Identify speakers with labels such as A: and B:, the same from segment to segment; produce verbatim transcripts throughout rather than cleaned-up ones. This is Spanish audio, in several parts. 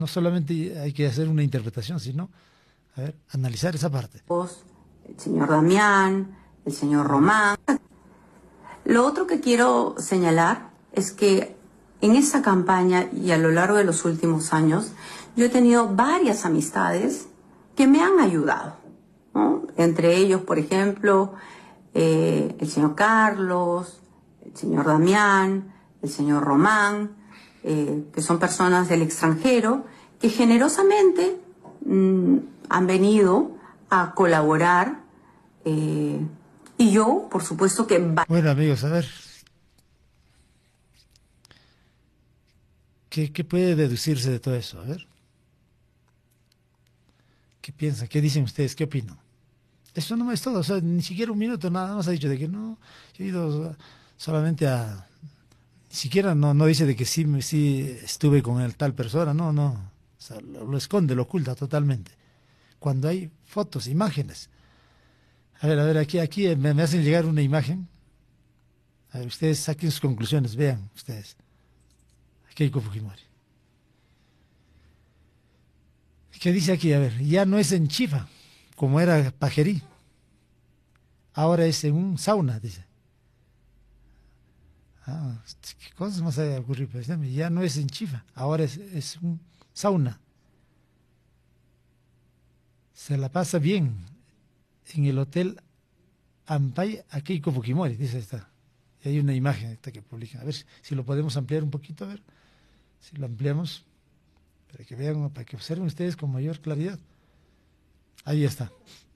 A: No solamente hay que hacer una interpretación, sino, a ver, analizar esa parte.
B: El señor Damián, el señor Román. Lo otro que quiero señalar es que en esa campaña y a lo largo de los últimos años, yo he tenido varias amistades que me han ayudado, ¿no? Entre ellos, por ejemplo, eh, el señor Carlos, el señor Damián, el señor Román, eh, que son personas del extranjero que generosamente mmm, han venido a colaborar, eh, y yo, por supuesto que...
A: Bueno, amigos, a ver, ¿qué, qué puede deducirse de todo eso? A ver, ¿qué piensan? ¿Qué dicen ustedes? ¿Qué opinan? Eso no es todo, o sea, ni siquiera un minuto, nada más ha dicho de que no, yo he ido solamente a... Ni siquiera no, no dice de que sí, sí estuve con el tal persona, no, no, o sea, lo, lo esconde, lo oculta totalmente. Cuando hay fotos, imágenes. A ver, a ver, aquí, aquí me, me hacen llegar una imagen. A ver, ustedes saquen sus conclusiones, vean ustedes. Keiko Fujimori. ¿Qué dice aquí? A ver, ya no es en Chifa, como era Pajerí. Ahora es en un sauna, dice. Ah, ¿qué cosas más hay ocurrido? Pues, ya no es en Chifa, ahora es, es un sauna. Se la pasa bien en el hotel Ampay a Keiko Fujimori, dice esta. Y hay una imagen esta que publican. A ver si, si lo podemos ampliar un poquito, a ver si lo ampliamos, para que vean, para que observen ustedes con mayor claridad. Ahí está.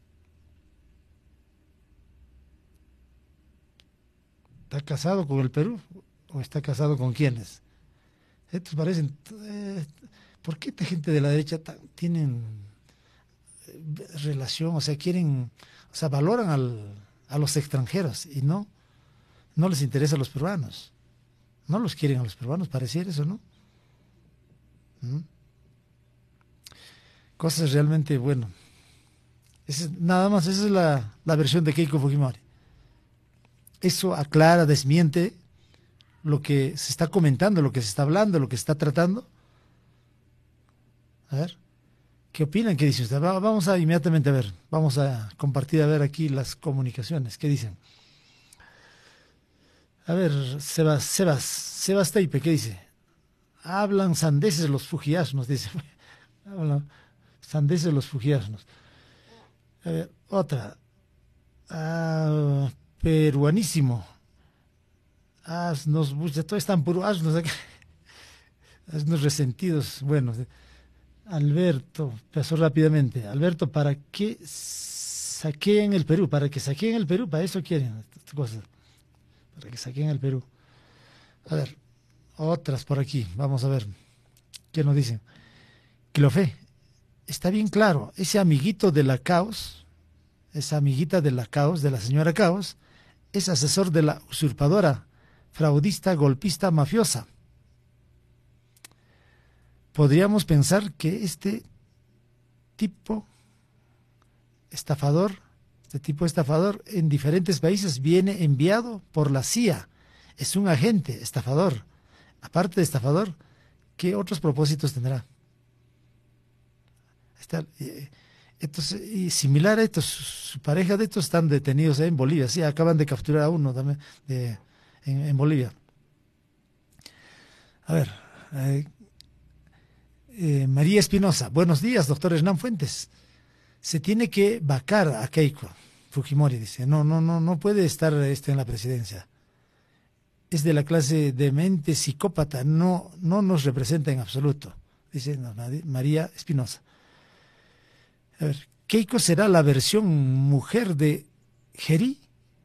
A: ¿Está casado con el Perú o está casado con quiénes? Estos parecen... Eh, ¿Por qué esta gente de la derecha ta, tienen relación, o sea, quieren, o sea, valoran al, a los extranjeros y no, no les interesa a los peruanos? No los quieren a los peruanos, pareciera eso, ¿no? ¿Mm? Cosas realmente, bueno, es, nada más, esa es la, la versión de Keiko Fujimori. Eso aclara, desmiente lo que se está comentando, lo que se está hablando, lo que se está tratando. A ver, ¿qué opinan? ¿Qué dice usted? Vamos a inmediatamente a ver, vamos a compartir a ver aquí las comunicaciones. ¿Qué dicen? A ver, Sebas, Sebas, Sebas Teipe, ¿qué dice? Hablan sandeces los fujiasnos, dice. Hablan sandeces los fujiasnos. A ver, otra. Ah, peruanísimo. Asnos, todos están puros asnos aquí. Asnos resentidos. Bueno, Alberto, pasó rápidamente. Alberto, ¿para qué saqueen el Perú? ¿Para que saqueen el Perú? Para eso quieren estas cosas. Para que saquen el Perú. A ver, otras por aquí. Vamos a ver qué nos dicen. Clofé, está bien claro. Ese amiguito de la Caos, esa amiguita de la Caos, de la señora Caos, es asesor de la usurpadora, fraudista, golpista, mafiosa. Podríamos pensar que este tipo estafador, este tipo estafador en diferentes países viene enviado por la C I A. Es un agente estafador. Aparte de estafador, ¿qué otros propósitos tendrá? Está, eh, entonces, y similar a esto, su, su pareja de estos están detenidos en Bolivia. Sí, acaban de capturar a uno también de, en, en Bolivia. A ver, eh, eh, María Espinosa. Buenos días, doctor Hernán Fuentes. Se tiene que vacar a Keiko Fujimori, dice. No, no, no, no puede estar este en la presidencia. Es de la clase de mente psicópata, no, no nos representa en absoluto, dice María Espinosa. A ver, ¿Keiko será la versión mujer de Gerí?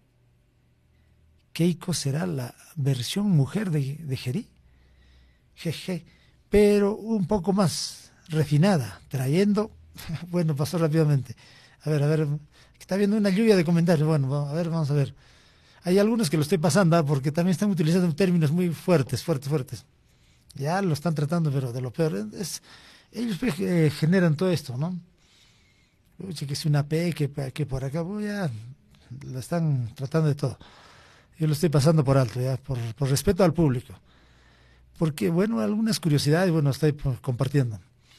A: ¿Keiko será la versión mujer de, de Gerí? Jeje, pero un poco más refinada, trayendo... Bueno, pasó rápidamente. A ver, a ver, está viendo una lluvia de comentarios. Bueno, a ver, vamos a ver. Hay algunos que lo estoy pasando, ¿eh? Porque también están utilizando términos muy fuertes, fuertes, fuertes. Ya lo están tratando, pero de lo peor. Es, ellos eh, generan todo esto, ¿no? Oye, que es una P, que, que por acá, pues ya lo están tratando de todo. Yo lo estoy pasando por alto, ya, por, por respeto al público. Porque, bueno, algunas curiosidades, bueno, estoy compartiendo.